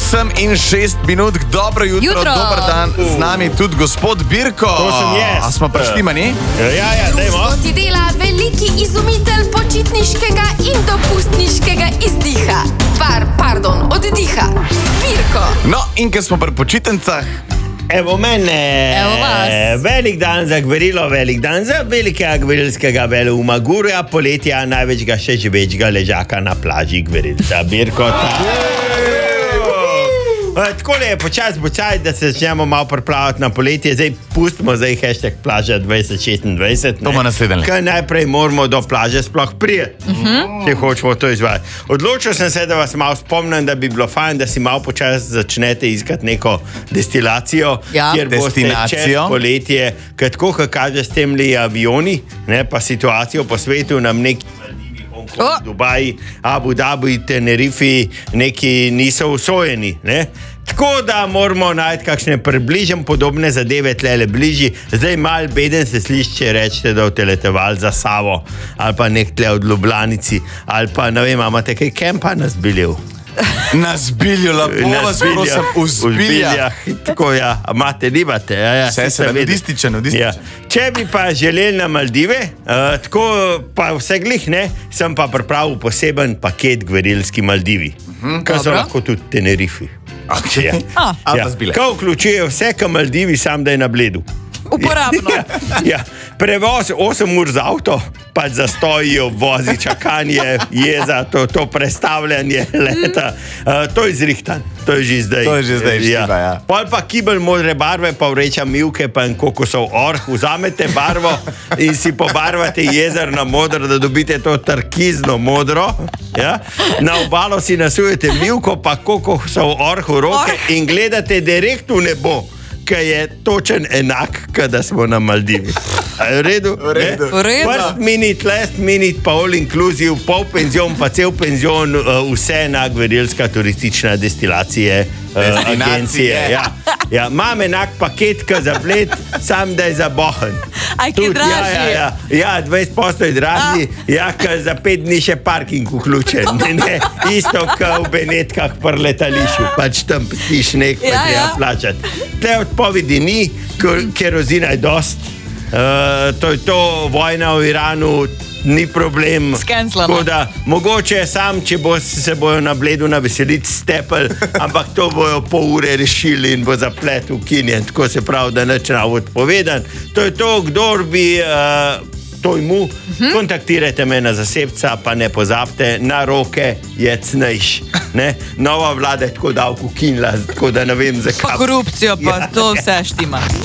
8:06, dobro jutro, dober dan, z nami tudi gospod Birko. To sem jaz. A smo prišli, mani? Ja, dajmo. Družbo ti dela veliki izumitelj počitniškega in dopustniškega izdiha. Oddiha. Birko. No, in ker smo pri počitnicah, Evo mene. Evo vas. Velik dan za gverilo, velik dan za velikega gverilskega veleuma Gurja, poletja največjega še živečega ležaka na plaži gverilca Birko. Tako je počasi, da se začnemo malo pripravljati na poletje. Zdaj pustimo hashtag plaža 2026. To bo naslednje. Kaj najprej moramo do plaže sploh prijeti, če hočemo to izvajati. Odločil sem se, da vas malo spomnim, da bi bilo fajn, da si malo počasi začnete iskati neko destilacijo, kjer boste čez poletje, ker tako, kot kaže s temli avioni, ne, pa situacijo po svetu nam neki Dubaji, Abu Dhabi, Tenerifi, neki niso usojeni. Ne? Tako da moramo najti kakšne približno podobne zadeve tlele bližji. Zdaj mal beden se sliši, če rečete, da boste letovali za Savo ali pa nek tle od Ljubljanici ali pa ne vem, imate kaj kempa na Zbilju? na Zbilju, lepo vas prosim, v Zbiljah. Tako ja, imate, nimate. Ja, vse se nudističen. Ja. Če bi pa želeli na Maldive, tako pa vse glih, ne, sem pa pripravil poseben paket gverilski Maldivi, kar so lahko tudi Tenerifi. Okay. Ko vključuje vse, ka Maldivi, sam da je na Bledu. Uporabno. Ja. Prevoz 8 ur z avto, pa zastojijo, vozi, čakanje, jeza, to prestavljanje leta. To je zrihtan, to je že zdaj. Ja. Pol pa kibel modre barve, pa vreča mivke, pa en kokosov orh. Vzamete barvo in si pobarvate jezer na modro, da dobite to turkizno modro. Ja? Na obalo si nasujete mivko, pa kokosov orh v roke in gledate direkt v nebo, ki je točen enak, kada smo na Maldivi. Je v redu? V redu. First minute, last minute, pa all inclusive, pol penzion, pa cel penzion, vse na gverilska turistična destilacije, agencije. Ja, imam enak paket, ka za Bled, sam da je za Bohen. Aj, ki dražji. Ja, 20% je dražji, ka za 5 dni še parking vključen. Ne, isto, ka v Benetkah pri letališču, pač tam ptiš nek, pa treba plačati. Tle odpovedi ni, kerozina je dost. To je to, vojna v Iranu, ni problem. Skenslamo. Mogoče sam, če se bojo na Bledu naveseliti stepel, ampak to bojo pol ure rešili in bo zaplet ukinjen, tako se pravi, da neč nav odpovedan. To je to, kdor bi mu, kontaktirajte me na zasebca, pa ne pozabite, na roke je cnejš. Nova vlada je tako davko ukinila, tako da ne vem zakaj. Pa korupcijo, pa to vse štima.